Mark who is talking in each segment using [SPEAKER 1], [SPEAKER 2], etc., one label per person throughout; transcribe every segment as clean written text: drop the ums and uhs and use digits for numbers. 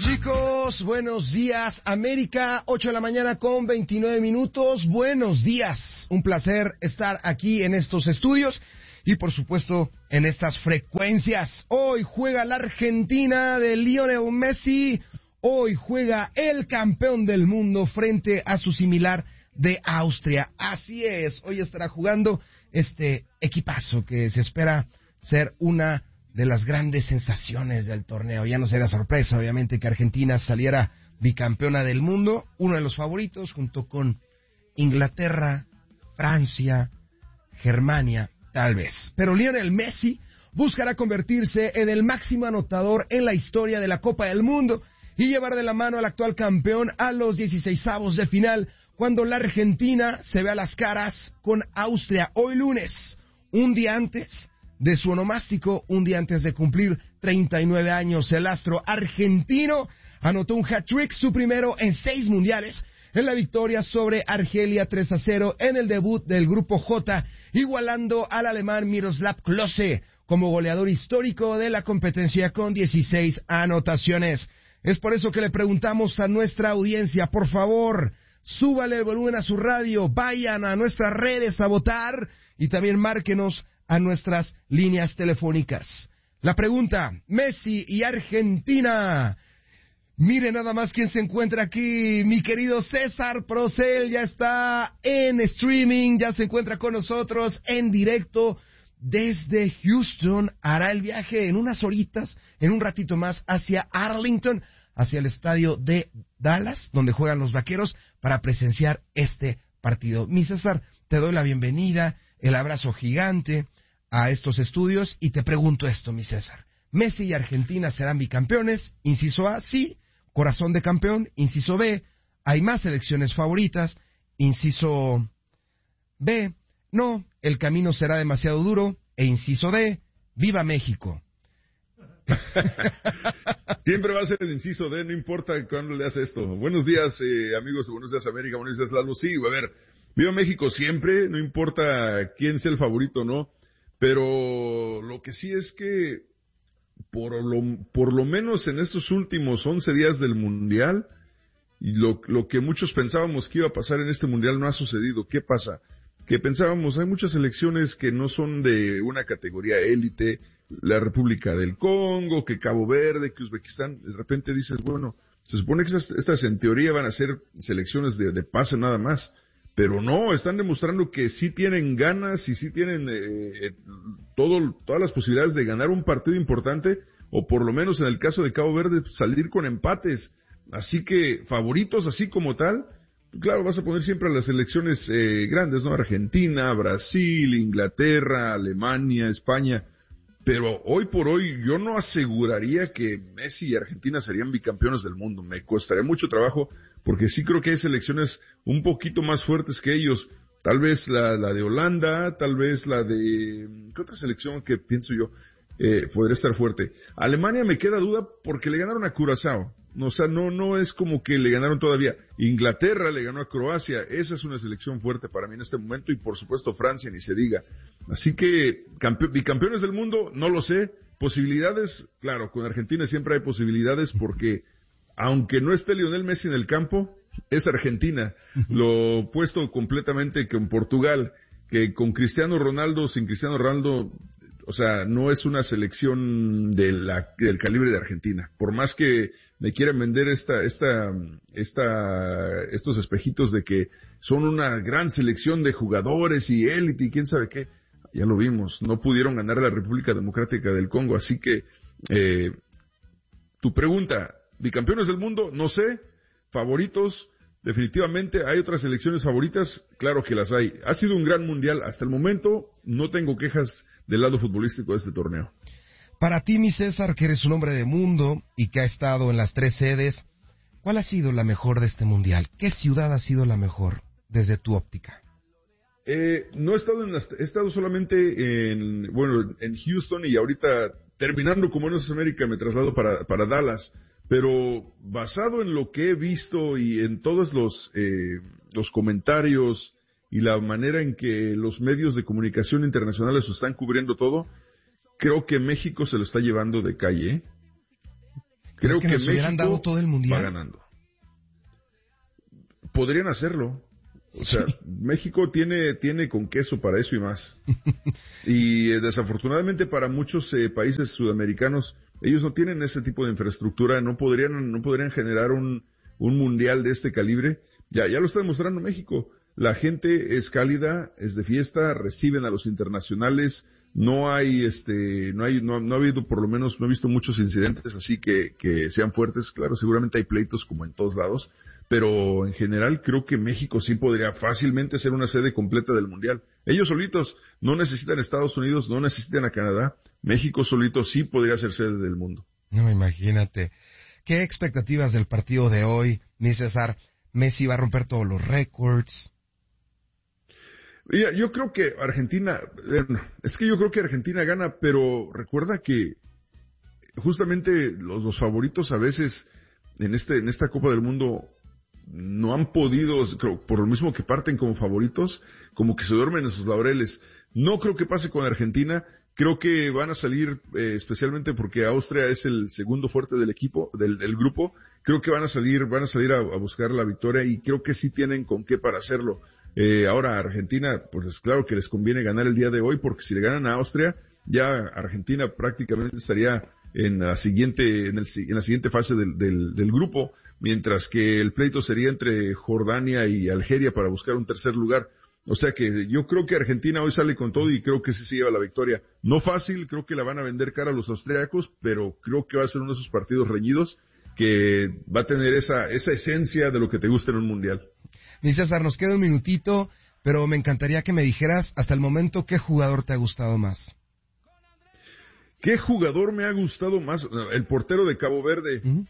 [SPEAKER 1] Chicos, buenos días, América, 8 de la mañana con 29 minutos, buenos días, un placer estar aquí en estos estudios y por supuesto en estas frecuencias. Hoy juega la Argentina de Lionel Messi, hoy juega el campeón del mundo frente a su similar de Austria, así es, hoy estará jugando este equipazo que se espera ser una de las grandes sensaciones del torneo. Ya no sería sorpresa, obviamente, que Argentina saliera bicampeona del mundo, uno de los favoritos, junto con Inglaterra, Francia, Germania, tal vez. Pero Lionel Messi buscará convertirse en el máximo anotador en la historia de la Copa del Mundo y llevar de la mano al actual campeón a los 16avos de final, cuando la Argentina se vea las caras con Austria hoy lunes, un día antes de su onomástico, un día antes de cumplir 39 años. El astro argentino anotó un hat-trick, su primero en 6 mundiales, en la victoria sobre Argelia 3-0 en el debut del Grupo J, igualando al alemán Miroslav Klose como goleador histórico de la competencia con 16 anotaciones. Es por eso que le preguntamos a nuestra audiencia, por favor, súbale el volumen a su radio, vayan a nuestras redes a votar y también márquenos a nuestras líneas telefónicas. La pregunta, Messi y Argentina. Mire nada más quién se encuentra aquí, mi querido César Procel, ya está en streaming, ya se encuentra con nosotros en directo desde Houston. Hará el viaje en unas horitas, en un ratito más, hacia Arlington, hacia el estadio de Dallas, donde juegan los Vaqueros, para presenciar este partido. Mi César, te doy la bienvenida, el abrazo gigante a estos estudios y te pregunto esto, mi César. ¿Messi y Argentina serán bicampeones? Inciso A, sí, corazón de campeón. Inciso B, hay más selecciones favoritas. Inciso B, no, el camino será demasiado duro. E inciso D, ¡viva México!
[SPEAKER 2] Siempre va a ser el inciso D, no importa cuándo le hace esto. Buenos días, amigos, buenos días, América, buenos días, Lalo. Sí, a ver, viva México siempre, no importa quién sea el favorito o no. Pero lo que sí es que por lo menos en estos últimos 11 días del Mundial, y lo que muchos pensábamos que iba a pasar en este Mundial no ha sucedido. ¿Qué pasa? Que pensábamos, hay muchas selecciones que no son de una categoría élite, la República del Congo, que Cabo Verde, que Uzbekistán, de repente dices, bueno, se supone que estas en teoría van a ser selecciones de pase nada más. Pero no, están demostrando que sí tienen ganas y sí tienen todas las posibilidades de ganar un partido importante, o por lo menos en el caso de Cabo Verde salir con empates. Así que favoritos así como tal, claro, vas a poner siempre a las selecciones grandes, ¿no? Argentina, Brasil, Inglaterra, Alemania, España. Pero hoy por hoy yo no aseguraría que Messi y Argentina serían bicampeones del mundo. Me costaría mucho trabajo, porque sí creo que hay selecciones un poquito más fuertes que ellos. Tal vez la de Holanda, tal vez la de... ¿Qué otra selección que pienso yo podría estar fuerte? Alemania me queda duda porque le ganaron a Curazao. O sea, no es como que le ganaron todavía. Inglaterra le ganó a Croacia. Esa es una selección fuerte para mí en este momento. Y por supuesto Francia, ni se diga. Así que bicampeones del mundo, no lo sé. Posibilidades, claro, con Argentina siempre hay posibilidades porque aunque no esté Lionel Messi en el campo, es Argentina. Lo opuesto completamente con Portugal, que con Cristiano Ronaldo, sin Cristiano Ronaldo, o sea, no es una selección del calibre de Argentina. Por más que me quieran vender estos espejitos de que son una gran selección de jugadores y élite y quién sabe qué, ya lo vimos, no pudieron ganar a la República Democrática del Congo. Así que, tu pregunta, ¿bicampeones del mundo? No sé. ¿Favoritos? Definitivamente. ¿Hay otras selecciones favoritas? Claro que las hay. Ha sido un gran mundial. Hasta el momento no tengo quejas del lado futbolístico de este torneo.
[SPEAKER 1] Para ti, mi César, que eres un hombre de mundo y que ha estado en las 3 sedes, ¿cuál ha sido la mejor de este mundial? ¿Qué ciudad ha sido la mejor desde tu óptica?
[SPEAKER 2] No he estado he estado solamente en Houston, y ahorita terminando como Buenos América me traslado para Dallas. Pero basado en lo que he visto y en todos los comentarios y la manera en que los medios de comunicación internacionales están cubriendo todo, creo que México se lo está llevando de calle. Creo
[SPEAKER 1] que
[SPEAKER 2] que
[SPEAKER 1] nos hubieran
[SPEAKER 2] México
[SPEAKER 1] dado todo el mundial.
[SPEAKER 2] va ganando. Podrían hacerlo. O sea, sí. México tiene con queso para eso y más. Y desafortunadamente para muchos países sudamericanos, ellos no tienen ese tipo de infraestructura, no podrían generar un mundial de este calibre. Ya lo está demostrando México. La gente es cálida, es de fiesta, reciben a los internacionales, no ha habido, por lo menos, no he visto muchos incidentes así que sean fuertes. Claro, seguramente hay pleitos como en todos lados, pero en general creo que México sí podría fácilmente ser una sede completa del mundial. Ellos solitos no necesitan a Estados Unidos, no necesitan a Canadá. México solito sí podría ser sede del mundo.
[SPEAKER 1] No, imagínate. ¿Qué expectativas del partido de hoy, mi César? Messi va a romper todos los récords.
[SPEAKER 2] Mira, yo creo que Argentina gana, pero recuerda que justamente los favoritos a veces en esta Copa del Mundo no han podido, creo, por lo mismo que parten como favoritos, como que se duermen en sus laureles. No creo que pase con Argentina, creo que van a salir, especialmente porque Austria es el segundo fuerte del equipo, del grupo, creo que van a salir a buscar la victoria y creo que sí tienen con qué para hacerlo. Ahora Argentina, pues es claro que les conviene ganar el día de hoy, porque si le ganan a Austria, ya Argentina prácticamente estaría en la siguiente fase del grupo, mientras que el pleito sería entre Jordania y Algeria para buscar un tercer lugar. O sea que yo creo que Argentina hoy sale con todo y creo que sí se lleva la victoria. No fácil, creo que la van a vender cara a los austriacos, pero creo que va a ser uno de esos partidos reñidos que va a tener esa esencia de lo que te gusta en un mundial.
[SPEAKER 1] Mi César, nos queda un minutito, pero me encantaría que me dijeras hasta el momento qué jugador te ha gustado más.
[SPEAKER 2] ¿Qué jugador me ha gustado más? El portero de Cabo Verde. Uh-huh.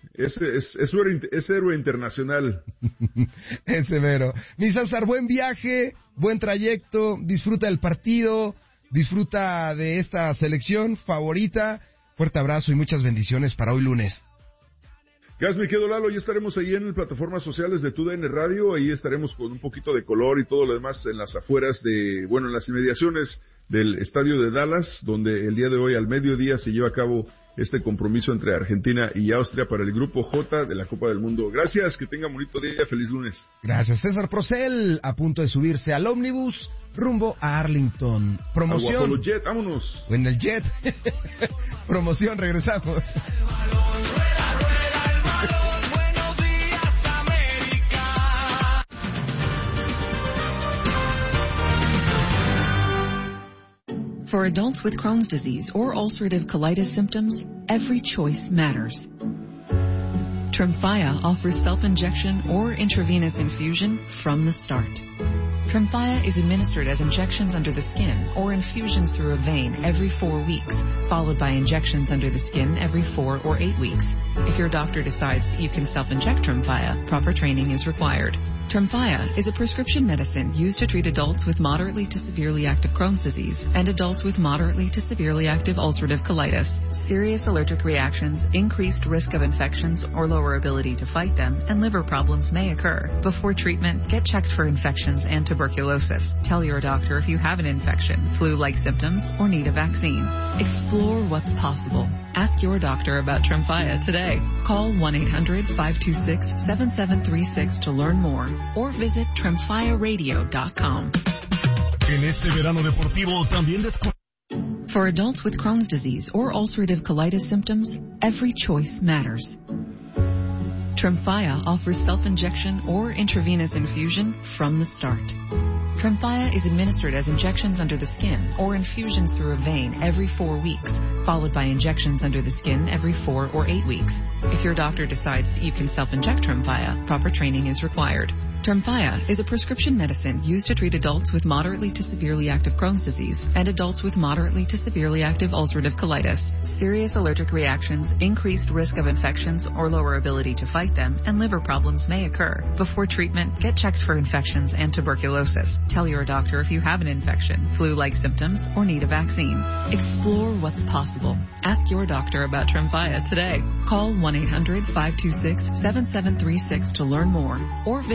[SPEAKER 2] Es héroe internacional.
[SPEAKER 1] Ese mero. Mi César, buen viaje, buen trayecto, disfruta del partido, disfruta de esta selección favorita. Fuerte abrazo y muchas bendiciones para hoy lunes.
[SPEAKER 2] Gracias, mi querido Lalo, ya estaremos ahí en las plataformas sociales de TUDN Radio, ahí estaremos con un poquito de color y todo lo demás en las afueras en las inmediaciones del estadio de Dallas, donde el día de hoy al mediodía se lleva a cabo este compromiso entre Argentina y Austria para el Grupo J de la Copa del Mundo. Gracias, que tengan bonito día, feliz lunes.
[SPEAKER 1] Gracias, César Procel, a punto de subirse al ómnibus rumbo a Arlington. Promoción.
[SPEAKER 2] Al Jet, vámonos.
[SPEAKER 1] O en el Jet. Promoción, regresamos.
[SPEAKER 3] For adults with Crohn's disease or ulcerative colitis symptoms, every choice matters. Tremfya offers self-injection or intravenous infusion from the start. Tremfya is administered as injections under the skin or infusions through a vein every 4 weeks, followed by injections under the skin every 4 or 8 weeks. If your doctor decides that you can self-inject Tremfya, proper training is required. Tremfya is a prescription medicine used to treat adults with moderately to severely active Crohn's disease and adults with moderately to severely active ulcerative colitis. Serious allergic reactions, increased risk of infections or lower ability to fight them, and liver problems may occur. Before treatment, get checked for infections and tuberculosis. Tell your doctor if you have an infection, flu-like symptoms, or need a vaccine. Explore what's possible. Ask your doctor about Tremfya today. Call 1-800-526-7736 to learn more or visit tremfyaradio.com.
[SPEAKER 4] En este verano deportivo también
[SPEAKER 3] For adults with Crohn's disease or ulcerative colitis symptoms, every choice matters. Tremfya offers self-injection or intravenous infusion from the start. Tremfya is administered as injections under the skin or infusions through a vein every 4 weeks, followed by injections under the skin every 4 or 8 weeks. If your doctor decides that you can self-inject Tremfya, proper training is required. Tremfya is a prescription medicine used to treat adults with moderately to severely active Crohn's disease and adults with moderately to severely active ulcerative colitis. Serious allergic reactions, increased risk of infections or lower ability to fight them, and liver problems may occur. Before treatment, get checked for infections and tuberculosis. Tell your doctor if you have an infection, flu-like symptoms, or need a vaccine. Explore what's possible. Ask your doctor about Tremfya today. Call 1-800-526-7736 to learn more or visit Tremfya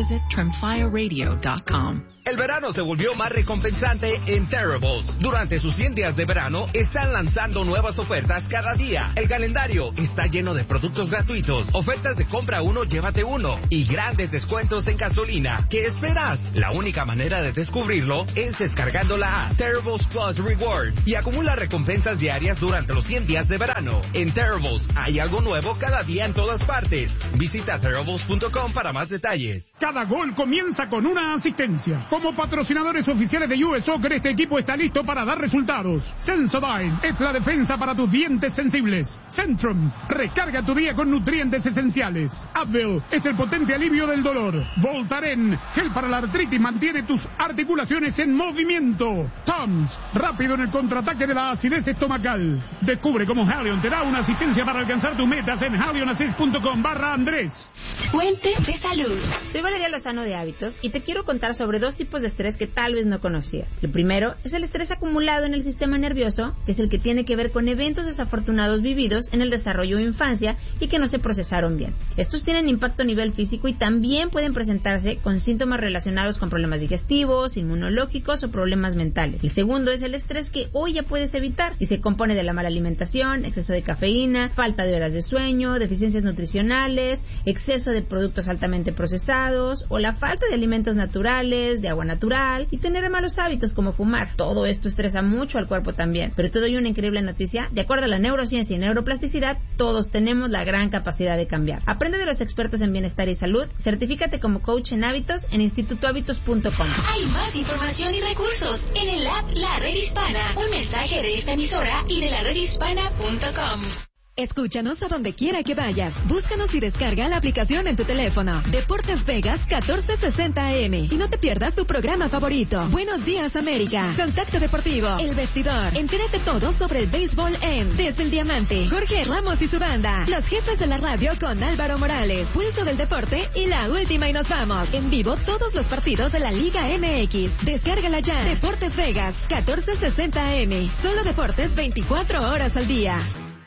[SPEAKER 3] from FireRadio.com.
[SPEAKER 5] El verano se volvió más recompensante en Terribles. Durante sus 100 días de verano, están lanzando nuevas ofertas cada día. El calendario está lleno de productos gratuitos, ofertas de compra uno, llévate uno y grandes descuentos en gasolina. ¿Qué esperas? La única manera de descubrirlo es descargando la app Terribles Plus Reward y acumula recompensas diarias durante los 100 días de verano. En Terribles hay algo nuevo cada día en todas partes. Visita Terribles.com para más detalles.
[SPEAKER 6] Cada gol comienza con una asistencia. Como patrocinadores oficiales de US Soccer, este equipo está listo para dar resultados. Sensodyne es la defensa para tus dientes sensibles. Centrum, recarga tu día con nutrientes esenciales. Advil es el potente alivio del dolor. Voltaren, gel para la artritis, mantiene tus articulaciones en movimiento. Tums, rápido en el contraataque de la acidez estomacal. Descubre cómo Halion te da una asistencia para alcanzar tus metas en halionassist.com/Andrés.
[SPEAKER 7] Fuentes de salud.
[SPEAKER 8] Soy Valeria Lozano de Hábitos y te quiero contar sobre dos tipos de estrés que tal vez no conocías. El primero es el estrés acumulado en el sistema nervioso, que es el que tiene que ver con eventos desafortunados vividos en el desarrollo o infancia y que no se procesaron bien. Estos tienen impacto a nivel físico y también pueden presentarse con síntomas relacionados con problemas digestivos, inmunológicos o problemas mentales. El segundo es el estrés que hoy ya puedes evitar y se compone de la mala alimentación, exceso de cafeína, falta de horas de sueño, deficiencias nutricionales, exceso de productos altamente procesados o la falta de alimentos naturales, de agua natural y tener malos hábitos como fumar. Todo esto estresa mucho al cuerpo también. Pero te doy una increíble noticia. De acuerdo a la neurociencia y neuroplasticidad, todos tenemos la gran capacidad de cambiar. Aprende de los expertos en bienestar y salud. Certifícate como coach en hábitos en institutohábitos.com.
[SPEAKER 7] Hay más información y recursos en el app La Red Hispana. Un mensaje de esta emisora y de laredhispana.com.
[SPEAKER 9] Escúchanos a donde quiera que vayas. Búscanos y descarga la aplicación en tu teléfono. Deportes Vegas 1460 AM. Y no te pierdas tu programa favorito. Buenos días, América. Contacto Deportivo. El Vestidor. Entérate todo sobre el béisbol en Desde el Diamante. Jorge Ramos y su banda. Los jefes de la radio con Álvaro Morales. Pulso del deporte y la última y nos vamos. En vivo todos los partidos de la Liga MX. Descárgala ya. Deportes Vegas 1460 AM. Solo deportes 24 horas al día.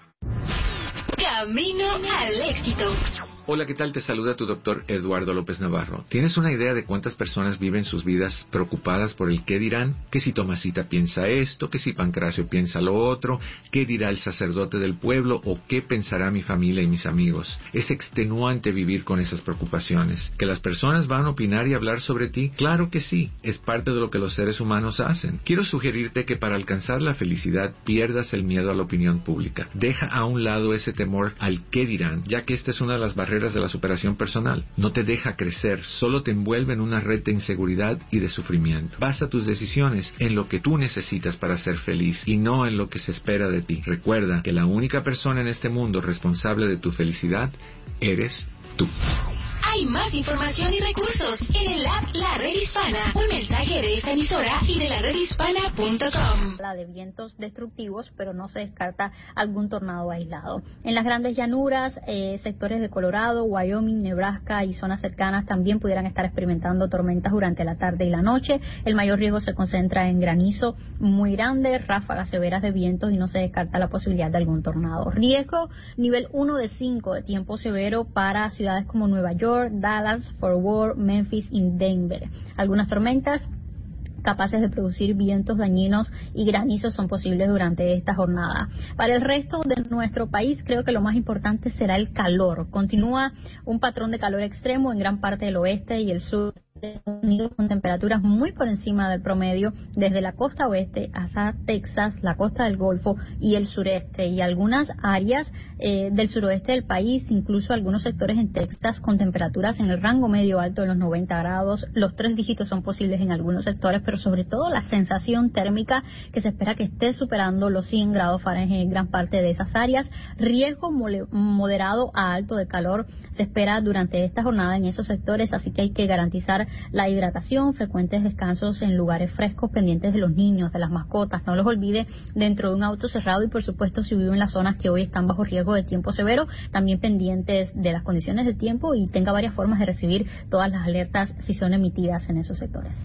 [SPEAKER 7] Camino al éxito.
[SPEAKER 10] Hola, ¿qué tal? Te saluda tu doctor Eduardo López Navarro. ¿Tienes una idea de cuántas personas viven sus vidas preocupadas por el qué dirán? Que si Tomasita piensa esto, que si Pancracio piensa lo otro, qué dirá el sacerdote del pueblo o qué pensará mi familia y mis amigos. Es extenuante vivir con esas preocupaciones. ¿Que las personas van a opinar y hablar sobre ti? Claro que sí, es parte de lo que los seres humanos hacen. Quiero sugerirte que para alcanzar la felicidad pierdas el miedo a la opinión pública. Deja a un lado ese temor al qué dirán, ya que esta es una de las barreras de la superación personal. No te deja crecer, solo te envuelve en una red de inseguridad y de sufrimiento. Basa tus decisiones en lo que tú necesitas para ser feliz y no en lo que se espera de ti. Recuerda que la única persona en este mundo responsable de tu felicidad eres tú.
[SPEAKER 7] Hay más información y recursos en el app La Red Hispana. Un mensaje de esta emisora y de laredhispana.com.
[SPEAKER 11] Habla de vientos destructivos, pero no se descarta algún tornado aislado. En las grandes llanuras, sectores de Colorado, Wyoming, Nebraska y zonas cercanas también pudieran estar experimentando tormentas durante la tarde y la noche. El mayor riesgo se concentra en granizo muy grande, ráfagas severas de vientos y no se descarta la posibilidad de algún tornado. Riesgo nivel 1 de 5 de tiempo severo para ciudades como Nueva York, Dallas, Fort Worth, Memphis y Denver. Algunas tormentas capaces de producir vientos dañinos y granizos son posibles durante esta jornada. Para el resto de nuestro país, creo que lo más importante será el calor. Continúa un patrón de calor extremo en gran parte del oeste y el sur de Estados Unidos, con temperaturas muy por encima del promedio desde la costa oeste hasta Texas, la costa del Golfo y el sureste, y algunas áreas del suroeste del país, incluso algunos sectores en Texas con temperaturas en el rango medio alto de los 90 grados. Los 3 dígitos son posibles en algunos sectores, pero sobre todo la sensación térmica que se espera que esté superando los 100 grados Fahrenheit en gran parte de esas áreas. Riesgo moderado a alto de calor se espera durante esta jornada en esos sectores, así que hay que garantizar la hidratación, frecuentes descansos en lugares frescos, pendientes de los niños, de las mascotas, no los olvide dentro de un auto cerrado y por supuesto si vive en las zonas que hoy están bajo riesgo de tiempo severo, también pendientes de las condiciones de tiempo y tenga varias formas de recibir todas las alertas si son emitidas en esos sectores.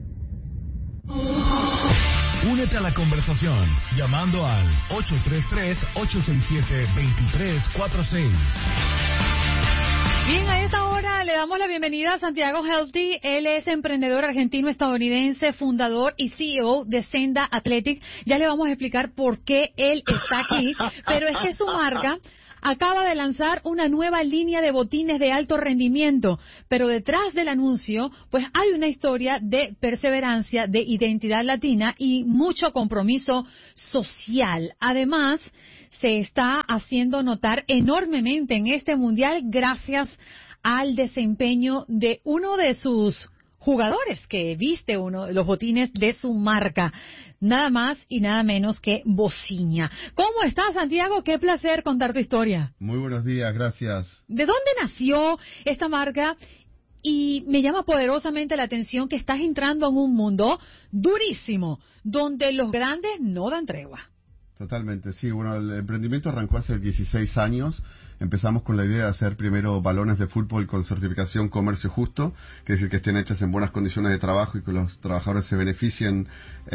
[SPEAKER 4] Únete a la conversación llamando al 833-867-2346.
[SPEAKER 12] Bien, a esta hora le damos la bienvenida a Santiago Healthy. Él es emprendedor argentino-estadounidense, fundador y CEO de Senda Athletic. Ya le vamos a explicar por qué él está aquí, pero es que su marca acaba de lanzar una nueva línea de botines de alto rendimiento, pero detrás del anuncio, pues hay una historia de perseverancia, de identidad latina y mucho compromiso social. Además, se está haciendo notar enormemente en este mundial gracias al desempeño de uno de sus jugadores que viste uno de los botines de su marca, nada más y nada menos que Bociña. ¿Cómo estás, Santiago? Qué placer contar tu historia.
[SPEAKER 13] Muy buenos días, gracias.
[SPEAKER 12] ¿De dónde nació esta marca? Y me llama poderosamente la atención que estás entrando en un mundo durísimo, donde los grandes no dan tregua.
[SPEAKER 13] Totalmente, sí. Bueno, el emprendimiento arrancó hace 16 años. Empezamos con la idea de hacer primero balones de fútbol con certificación comercio justo, que es decir, que estén hechas en buenas condiciones de trabajo y que los trabajadores se beneficien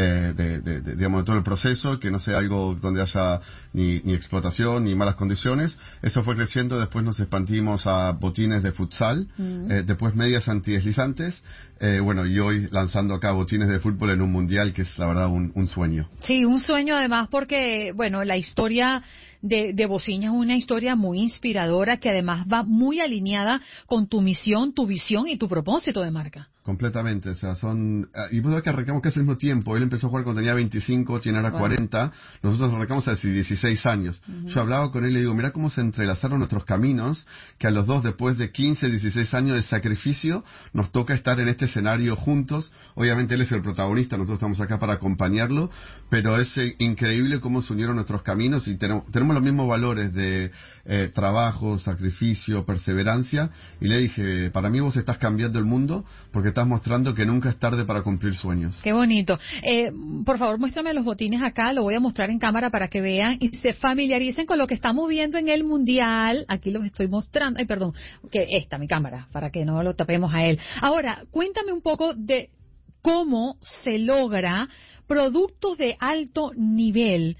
[SPEAKER 13] de todo el proceso, que no sea algo donde haya ni explotación ni malas condiciones. Eso fue creciendo, después nos expandimos a botines de futsal, después medias antideslizantes, y hoy lanzando acá botines de fútbol en un mundial, que es la verdad un sueño.
[SPEAKER 12] Sí, un sueño además porque, la historia de Bociña es una historia muy inspiradora que además va muy alineada con tu misión, tu visión y tu propósito de marca.
[SPEAKER 13] Completamente, o sea, y vos sabés que arrancamos casi al mismo tiempo. Él empezó a jugar cuando tenía 25, tiene ahora 40. Nosotros arrancamos hace 16 años. Yo hablaba con él y le digo, mira cómo se entrelazaron nuestros caminos, que a los dos, después de 15, 16 años de sacrificio, nos toca estar en este escenario juntos. Obviamente él es el protagonista, nosotros estamos acá para acompañarlo, pero es increíble cómo se unieron nuestros caminos y tenemos los mismos valores de trabajo, sacrificio, perseverancia. Y le dije, para mí vos estás cambiando el mundo porque estás mostrando que nunca es tarde para cumplir sueños.
[SPEAKER 12] Qué bonito. Por favor, muéstrame los botines acá, lo voy a mostrar en cámara para que vean y se familiaricen con lo que estamos viendo en el Mundial. Aquí los estoy mostrando. Ay, perdón, que mi cámara, para que no lo tapemos a él. Ahora, cuéntame un poco de cómo se logra productos de alto nivel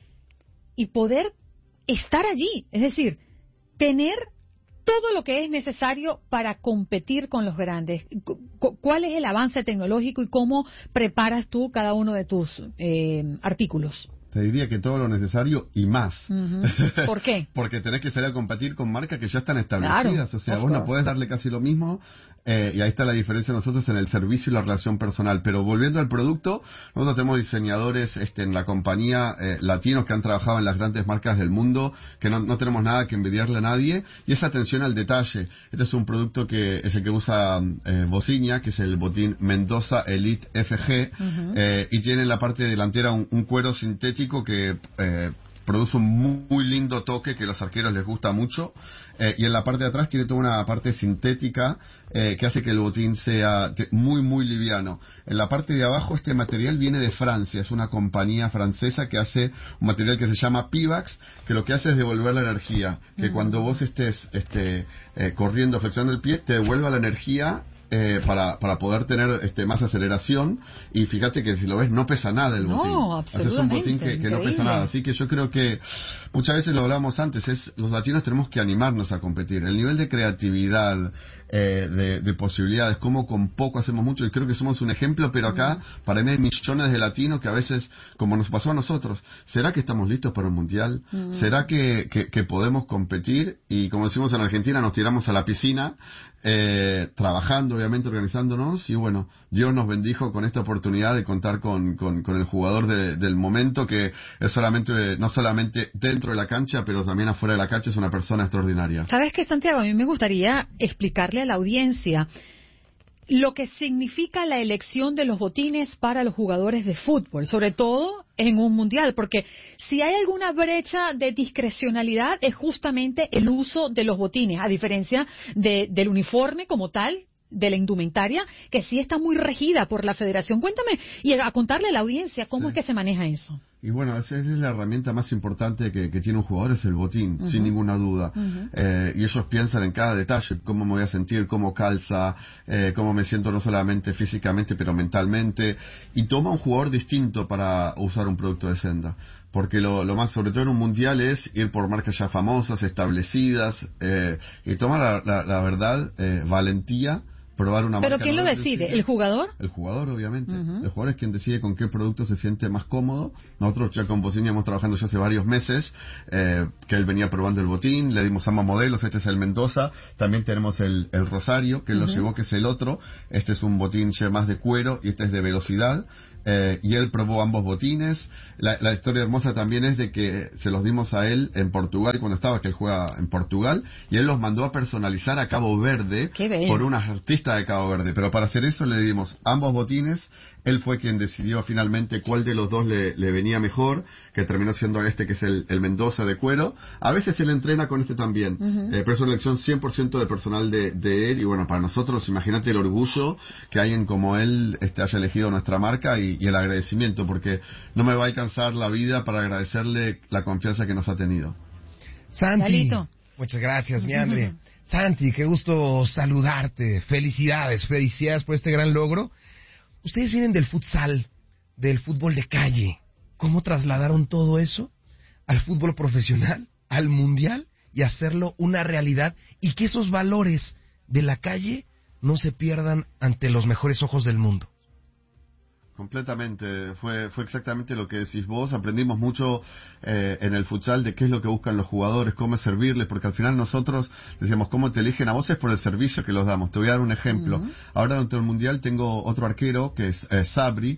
[SPEAKER 12] y poder estar allí, es decir, tener todo lo que es necesario para competir con los grandes. ¿Cuál es el avance tecnológico y cómo preparas tú cada uno de tus artículos?
[SPEAKER 13] Te diría que todo lo necesario y más.
[SPEAKER 12] ¿Por qué?
[SPEAKER 13] Porque tenés que salir a competir con marcas que ya están establecidas. Claro, o sea, vos no podés darle casi lo mismo. Y ahí está la diferencia nosotros en el servicio y la relación personal. Pero volviendo al producto, nosotros tenemos diseñadores en la compañía latinos que han trabajado en las grandes marcas del mundo, que no tenemos nada que envidiarle a nadie. Y esa atención al detalle. Este es un producto que es el que usa Bociña, que es el botín Mendoza Elite FG. Y tiene en la parte delantera un cuero sintético que produce un muy lindo toque que a los arqueros les gusta mucho, y en la parte de atrás tiene toda una parte sintética que hace que el botín sea muy liviano. En la parte de abajo este material viene de Francia, es una compañía francesa que hace un material que se llama Pivax, que lo que hace es devolver la energía, que cuando vos estés corriendo, flexionando el pie, te devuelva la energía para poder tener más aceleración. Y fíjate que si lo ves no pesa nada el botín.
[SPEAKER 12] No, absolutamente.
[SPEAKER 13] Es un botín que no pesa nada. Así que yo creo que muchas veces lo hablábamos antes, los latinos tenemos que animarnos a competir. El nivel de creatividad, de posibilidades, cómo con poco hacemos mucho, y creo que somos un ejemplo, pero acá para mí hay millones de latinos que a veces, como nos pasó a nosotros, ¿será que estamos listos para un mundial? ¿Será que podemos competir? Y como decimos en Argentina, nos tiramos a la piscina, trabajando, obviamente organizándonos, y bueno, Dios nos bendijo con esta oportunidad de contar con el jugador del momento, que es no solamente dentro de la cancha, pero también afuera de la cancha, es una persona extraordinaria.
[SPEAKER 12] ¿Sabes qué, Santiago? A mí me gustaría explicarle a la audiencia lo que significa la elección de los botines para los jugadores de fútbol, sobre todo en un mundial, porque si hay alguna brecha de discrecionalidad es justamente el uso de los botines, a diferencia del uniforme como tal, de la indumentaria, que sí está muy regida por la federación. Cuéntame y a contarle a la audiencia cómo es que se maneja eso.
[SPEAKER 13] Y bueno, esa es la herramienta más importante que tiene un jugador, es el botín, sin ninguna duda. Y ellos piensan en cada detalle, cómo me voy a sentir, cómo calza, cómo me siento no solamente físicamente, pero mentalmente. Y toma un jugador distinto para usar un producto de Senda. Porque lo más, sobre todo en un mundial, es ir por marcas ya famosas, establecidas, y toma la verdad, valentía, probar una marca.
[SPEAKER 12] ¿Pero quién lo decide? ¿El jugador?
[SPEAKER 13] El jugador, obviamente. El jugador es quien decide con qué producto se siente más cómodo. Nosotros ya con Bossini hemos trabajando ya hace varios meses, que él venía probando el botín, le dimos ambos modelos, este es el Mendoza, también tenemos el Rosario, que él lo llevó, que es el otro, este es un botín ya más de cuero y este es de velocidad. Y él probó ambos botines. La historia hermosa también es de que se los dimos a él en Portugal cuando estaba, que él juega en Portugal, y él los mandó a personalizar a Cabo Verde por un artista de Cabo Verde. Pero para hacer eso le dimos ambos botines. Él fue quien decidió finalmente cuál de los dos le venía mejor, que terminó siendo este, que es el Mendoza de cuero. A veces él entrena con este también, pero es una elección 100% de personal de él. Y bueno, para nosotros, imagínate el orgullo que alguien como él haya elegido nuestra marca y el agradecimiento, porque no me va a alcanzar la vida para agradecerle la confianza que nos ha tenido.
[SPEAKER 1] Santi, muchas gracias, mi Andre. Santi, qué gusto saludarte. Felicidades por este gran logro. Ustedes vienen del futsal, del fútbol de calle. ¿Cómo trasladaron todo eso al fútbol profesional, al mundial, y hacerlo una realidad, y que esos valores de la calle no se pierdan ante los mejores ojos del mundo?
[SPEAKER 13] Completamente, fue exactamente lo que decís vos. Aprendimos mucho en el futsal de qué es lo que buscan los jugadores, cómo servirles, porque al final nosotros decíamos cómo te eligen a vos es por el servicio que los damos. Te voy a dar un ejemplo. Ahora dentro del mundial tengo otro arquero que es Sabri,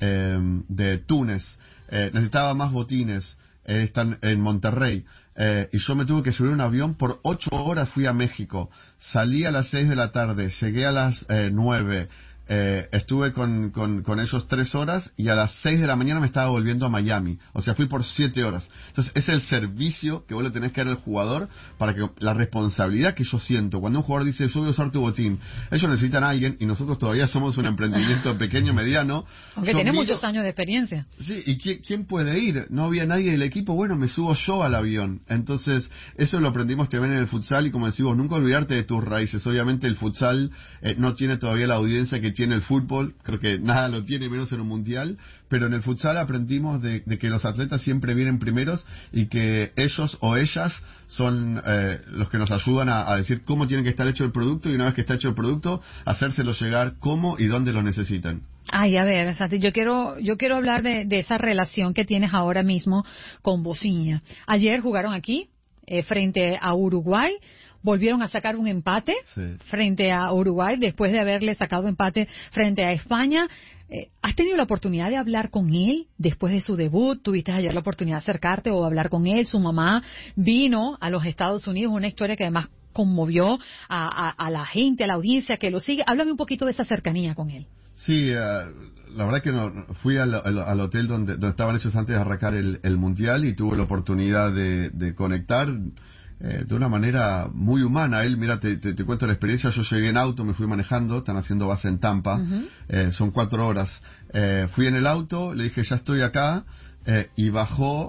[SPEAKER 13] de Túnez. Necesitaba más botines, están en Monterrey. Y yo me tuve que subir un avión, por 8 horas fui a México, salí a las 6 de la tarde, llegué a las 9. Estuve con ellos 3 horas y a las 6 de la mañana me estaba volviendo a Miami. O sea, fui por 7 horas. Entonces, es el servicio que vos le tenés que dar al jugador, para que la responsabilidad que yo siento. Cuando un jugador dice, yo voy a usar tu botín, ellos necesitan a alguien, y nosotros todavía somos un emprendimiento pequeño, mediano.
[SPEAKER 12] Aunque tiene muchos años de experiencia.
[SPEAKER 13] Sí, ¿y quién puede ir? No había nadie del equipo, bueno, me subo yo al avión. Entonces, eso lo aprendimos también en el futsal, y como decimos, nunca olvidarte de tus raíces. Obviamente el futsal no tiene todavía la audiencia que tiene el fútbol, creo que nada lo tiene, menos en un mundial, pero en el futsal aprendimos de que los atletas siempre vienen primeros, y que ellos o ellas son los que nos ayudan a decir cómo tiene que estar hecho el producto, y una vez que está hecho el producto, hacérselo llegar cómo y dónde lo necesitan.
[SPEAKER 12] Ay, a ver, Santi, yo quiero hablar de esa relación que tienes ahora mismo con Bossini. Ayer jugaron aquí, frente a Uruguay. Volvieron a sacar un empate frente a Uruguay, después de haberle sacado empate frente a España. ¿Has tenido la oportunidad de hablar con él después de su debut? ¿Tuviste ayer la oportunidad de acercarte o hablar con él? Su mamá vino a los Estados Unidos, una historia que además conmovió a la gente, a la audiencia que lo sigue. Háblame un poquito de esa cercanía con él.
[SPEAKER 13] Sí, la verdad que fui al hotel donde estaban ellos antes de arrancar el mundial, y tuve la oportunidad de conectar de una manera muy humana. Él, mira, te cuento la experiencia. Yo llegué en auto, me fui manejando, están haciendo base en Tampa, son 4 horas. Fui en el auto, le dije, ya estoy acá, y bajó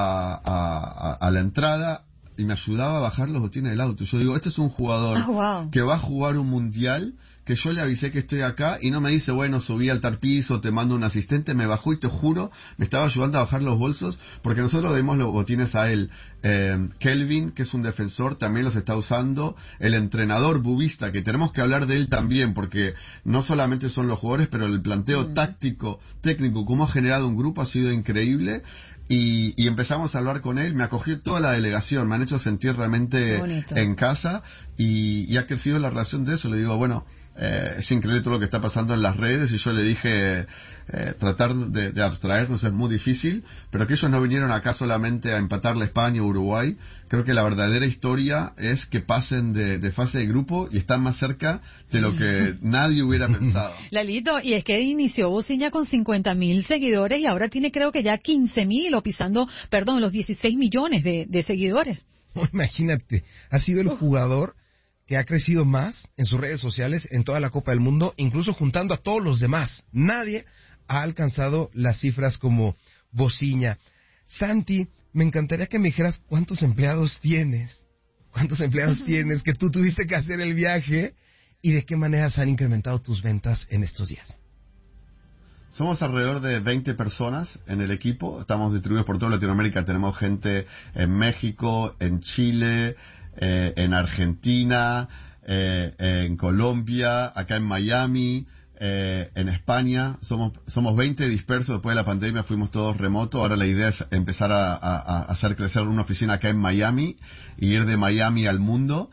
[SPEAKER 13] a la entrada y me ayudaba a bajar los botines del auto. Yo digo, este es un jugador que va a jugar un mundial, que yo le avisé que estoy acá, y no me dice, bueno, subí al tarpizo, te mando un asistente. Me bajó y te juro, me estaba ayudando a bajar los bolsos, porque nosotros le dimos los botines a él. Kelvin, que es un defensor, también los está usando. El entrenador Bubista, que tenemos que hablar de él también, porque no solamente son los jugadores, pero el planteo táctico, técnico, cómo ha generado un grupo, ha sido increíble. Y empezamos a hablar con él, me acogió toda la delegación, me han hecho sentir realmente en casa, y ha crecido la relación de eso. Le digo, bueno, es increíble todo lo que está pasando en las redes, y yo le dije, tratar de abstraernos es muy difícil, pero que ellos no vinieron acá solamente a empatarle a España o Uruguay. Creo que la verdadera historia es que pasen de fase de grupo y están más cerca de lo que nadie hubiera pensado.
[SPEAKER 12] Lalito, y es que inició Bossini con 50.000 seguidores, y ahora tiene, creo que ya 15.000, o pisando, los 16 millones de seguidores.
[SPEAKER 1] Imagínate, ha sido el jugador que ha crecido más en sus redes sociales en toda la Copa del Mundo, incluso juntando a todos los demás. Nadie ha alcanzado las cifras como Bociña. Santi, me encantaría que me dijeras cuántos empleados tienes. ¿Cuántos empleados tienes que tú tuviste que hacer el viaje? ¿Y de qué manera se han incrementado tus ventas en estos días?
[SPEAKER 13] Somos alrededor de 20 personas en el equipo. Estamos distribuidos por toda Latinoamérica. Tenemos gente en México, en Chile, en Argentina, en Colombia, acá en Miami, en España. Somos 20 dispersos. Después de la pandemia fuimos todos remotos. Ahora la idea es empezar a hacer crecer una oficina acá en Miami y ir de Miami al mundo.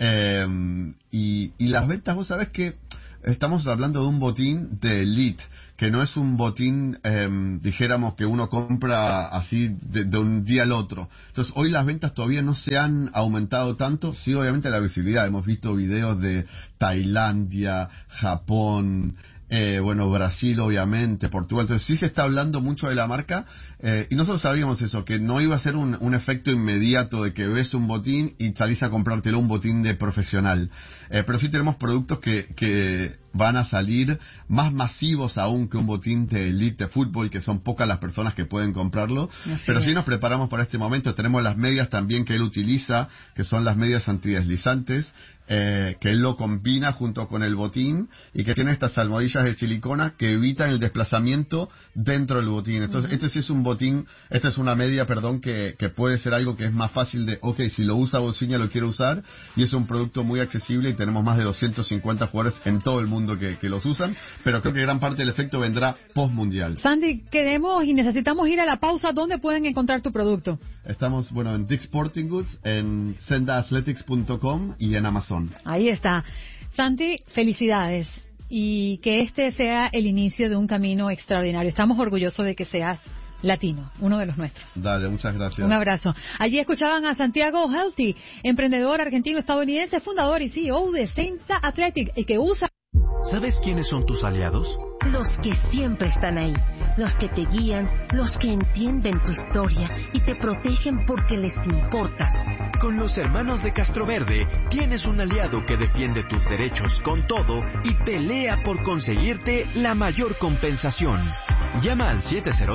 [SPEAKER 13] Y las ventas, vos sabés que estamos hablando de un botín de elite, que no es un botín, dijéramos, que uno compra así de un día al otro. Entonces, hoy las ventas todavía no se han aumentado tanto. Sí, obviamente la visibilidad. Hemos visto videos de Tailandia, Japón, Brasil, obviamente, Portugal. Entonces, sí se está hablando mucho de la marca. Y nosotros sabíamos eso, que no iba a ser un efecto inmediato de que ves un botín y salís a comprártelo, un botín de profesional. Pero sí tenemos productos que van a salir más masivos aún que un botín de elite de fútbol, que son pocas las personas que pueden comprarlo. Pero sí nos preparamos para este momento. Tenemos las medias también que él utiliza, que son las medias antideslizantes, que él lo combina junto con el botín y que tiene estas almohadillas de silicona que evitan el desplazamiento dentro del botín. Entonces, este sí es un botín, esta es una media, que puede ser algo que es más fácil de, si lo usa Bociña lo quiero usar, y es un producto muy accesible y tenemos más de 250 jugadores en todo el mundo que los usan, pero creo que gran parte del efecto vendrá post-mundial.
[SPEAKER 12] Santi, queremos y necesitamos ir a la pausa. ¿Dónde pueden encontrar tu producto?
[SPEAKER 13] Estamos, en Dick's Sporting Goods, en sendaathletics.com y en Amazon.
[SPEAKER 12] Ahí está. Santi, felicidades. Y que este sea el inicio de un camino extraordinario. Estamos orgullosos de que seas latino, uno de los nuestros.
[SPEAKER 13] Dale, muchas gracias.
[SPEAKER 12] Un abrazo. Allí escuchaban a Santiago Healthy, emprendedor argentino-estadounidense, fundador y CEO de Senda Athletic, el que usa...
[SPEAKER 14] ¿Sabes quiénes son tus aliados?
[SPEAKER 15] Los que siempre están ahí, los que te guían, los que entienden tu historia y te protegen porque les importas.
[SPEAKER 14] Con los hermanos de Castroverde tienes un aliado que defiende tus derechos con todo y pelea por conseguirte la mayor compensación. Llama al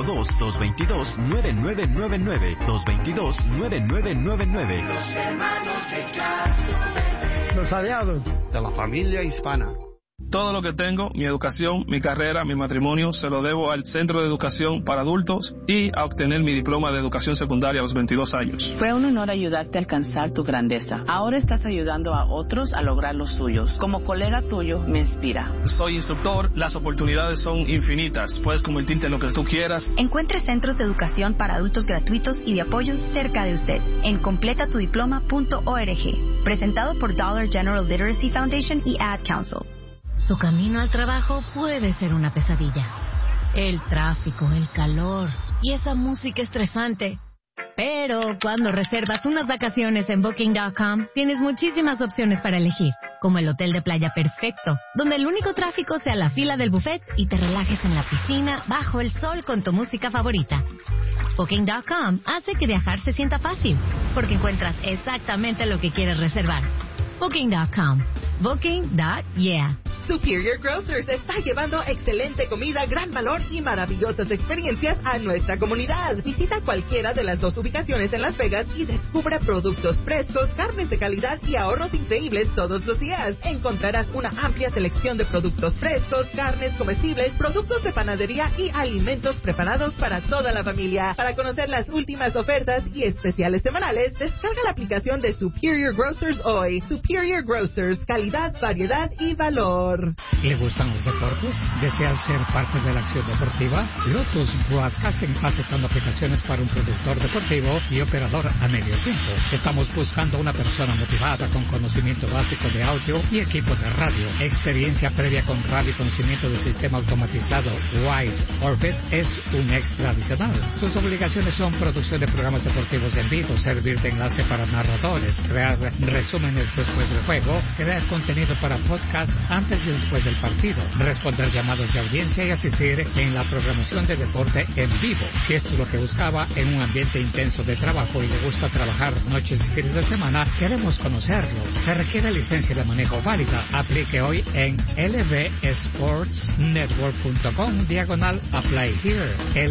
[SPEAKER 14] 702-222-9999, 222-9999.
[SPEAKER 16] Los hermanos de Castroverde. Los aliados de la familia hispana.
[SPEAKER 17] Todo lo que tengo, mi educación, mi carrera, mi matrimonio, se lo debo al Centro de Educación para Adultos y a obtener mi diploma de educación secundaria a los 22 años.
[SPEAKER 18] Fue un honor ayudarte a alcanzar tu grandeza. Ahora estás ayudando a otros a lograr los suyos. Como colega tuyo, me inspira.
[SPEAKER 17] Soy instructor, las oportunidades son infinitas. Puedes convertirte en lo que tú quieras.
[SPEAKER 19] Encuentre centros de educación para adultos gratuitos y de apoyo cerca de usted en completatudiploma.org. Presentado por Dollar General Literacy Foundation y Ad Council.
[SPEAKER 20] Tu camino al trabajo puede ser una pesadilla. El tráfico, el calor y esa música estresante. Pero cuando reservas unas vacaciones en Booking.com, tienes muchísimas opciones para elegir, como el hotel de playa perfecto, donde el único tráfico sea la fila del buffet y te relajes en la piscina bajo el sol con tu música favorita. Booking.com hace que viajar se sienta fácil, porque encuentras exactamente lo que quieres reservar. Booking.com. Booking.yeah.
[SPEAKER 21] Superior Grocers está llevando excelente comida, gran valor y maravillosas experiencias a nuestra comunidad. Visita cualquiera de las dos ubicaciones en Las Vegas y descubre productos frescos, carnes de calidad y ahorros increíbles todos los días. Encontrarás una amplia selección de productos frescos, carnes comestibles, productos de panadería y alimentos preparados para toda la familia. Para conocer las últimas ofertas y especiales semanales, descarga la aplicación de Superior Grocers hoy. Superior Grocers, calidad, variedad y valor.
[SPEAKER 22] ¿Le gustan los deportes? ¿Desea ser parte de la acción deportiva? Lotus Broadcasting está aceptando aplicaciones para un productor deportivo y operador a medio tiempo. Estamos buscando una persona motivada con conocimiento básico de audio y equipo de radio. Experiencia previa con radio y conocimiento del sistema automatizado Wide Orbit es un extra adicional. Sus obligaciones son producción de programas deportivos en vivo, servir de enlace para narradores, crear resúmenes después del juego, crear contenido para podcast antes y después del partido, responder llamados de audiencia y asistir en la programación de deporte en vivo. Si esto es lo que buscaba en un ambiente intenso de trabajo y le gusta trabajar noches y fines de semana, queremos conocerlo. Se requiere licencia de manejo válida. Aplique hoy en lvsportsnetwork.com/apply here.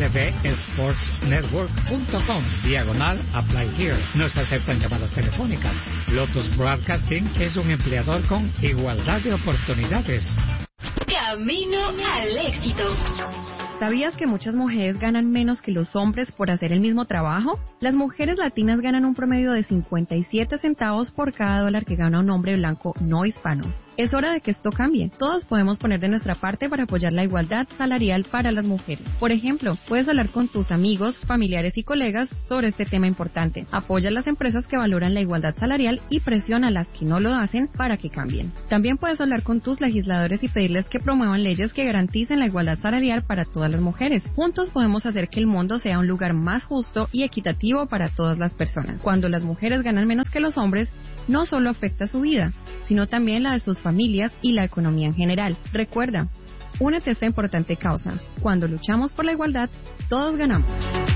[SPEAKER 22] lvsportsnetwork.com/apply here. No se aceptan llamadas telefónicas. Lotus Broadcasting es un empleador con igualdad de oportunidades.
[SPEAKER 7] Camino al éxito.
[SPEAKER 2] ¿Sabías que muchas mujeres ganan menos que los hombres por hacer el mismo trabajo? Las mujeres latinas ganan un promedio de 57 centavos por cada dólar que gana un hombre blanco no hispano. Es hora de que esto cambie. Todos podemos poner de nuestra parte para apoyar la igualdad salarial para las mujeres. Por ejemplo, puedes hablar con tus amigos, familiares y colegas sobre este tema importante. Apoya a las empresas que valoran la igualdad salarial y presiona a las que no lo hacen para que cambien. También puedes hablar con tus legisladores y pedirles que promuevan leyes que garanticen la igualdad salarial para todas las mujeres. Juntos podemos hacer que el mundo sea un lugar más justo y equitativo para todas las personas. Cuando las mujeres ganan menos que los hombres, no solo afecta su vida, sino también la de sus familias y la economía en general. Recuerda, únete a esta importante causa. Cuando luchamos por la igualdad, todos ganamos.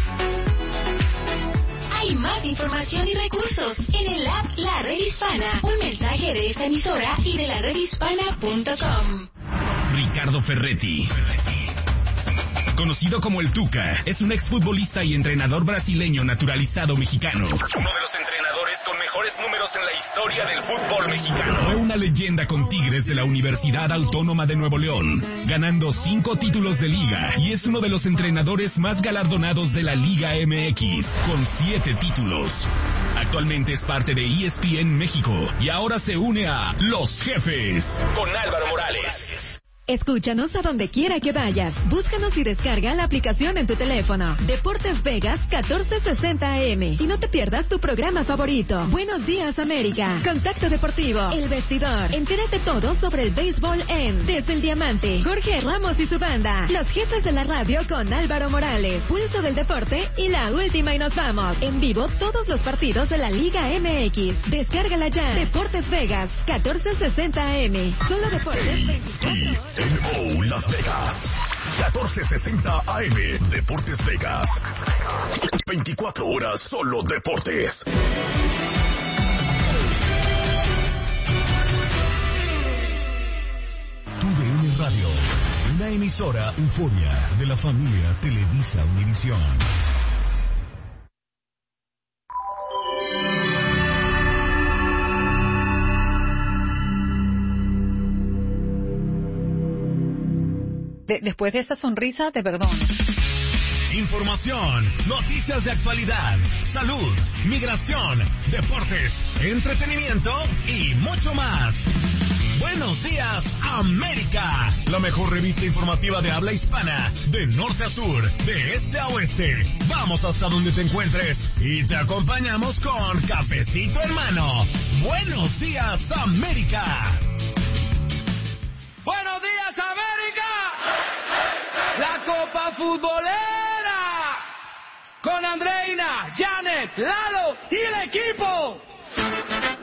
[SPEAKER 7] Hay más información y recursos en el app La Red Hispana. Un mensaje de esta emisora y de la redhispana.com.
[SPEAKER 3] Ricardo Ferretti, conocido como el Tuca, es un exfutbolista y entrenador brasileño naturalizado mexicano. Uno de los entrenadores con mejores números en la historia del fútbol mexicano. Fue una leyenda con Tigres de la Universidad Autónoma de Nuevo León, ganando 5 títulos de liga, y es uno de los entrenadores más galardonados de la Liga MX, con 7 títulos. Actualmente es parte de ESPN México y ahora se une a Los Jefes con Álvaro Morales.
[SPEAKER 9] Escúchanos a donde quiera que vayas. Búscanos y descarga la aplicación en tu teléfono. Deportes Vegas 1460 AM. Y no te pierdas tu programa favorito. Buenos días, América. Contacto Deportivo. El Vestidor. Entérate todo sobre el béisbol en Desde el Diamante. Jorge Ramos y su banda. Los Jefes de la Radio con Álvaro Morales. Pulso del Deporte y la última y nos vamos. En vivo todos los partidos de la Liga MX. Descárgala ya. Deportes Vegas 1460 AM. Solo Deportes 24
[SPEAKER 3] NO Las Vegas 1460 AM. Deportes Vegas 24 horas solo deportes.
[SPEAKER 4] TUDN Radio, una emisora Euforia de la familia Televisa Univisión.
[SPEAKER 12] Después de esa sonrisa, te perdono.
[SPEAKER 3] Información, noticias de actualidad, salud, migración, deportes, entretenimiento y mucho más. Buenos días, América. La mejor revista informativa de habla hispana, de norte a sur, de este a oeste. Vamos hasta donde te encuentres y te acompañamos con cafecito en mano. Buenos días, América.
[SPEAKER 23] Buenos días, América. La Copa Futbolera con Andreina, Janet, Lalo y el equipo.